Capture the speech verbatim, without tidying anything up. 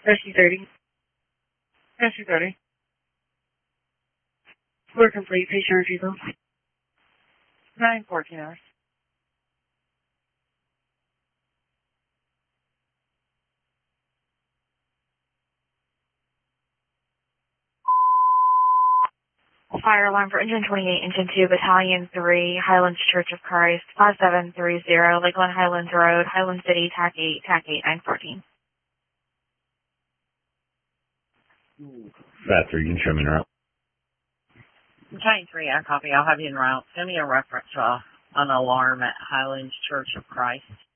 Rescue thirty. Rescue thirty. We're complete. Patient retrieval. Nine fourteen hours. Fire alarm for Engine twenty-eight, Engine two, Battalion three, Highlands Church of Christ, five seven three zero, Lakeland Highlands Road, Highland City, T A C eight, T A C eight, nine fourteen. Fat three, you can show me in route. Battalion three, I copy. I'll have you in route. Send me a reference, uh, an alarm at Highlands Church of Christ.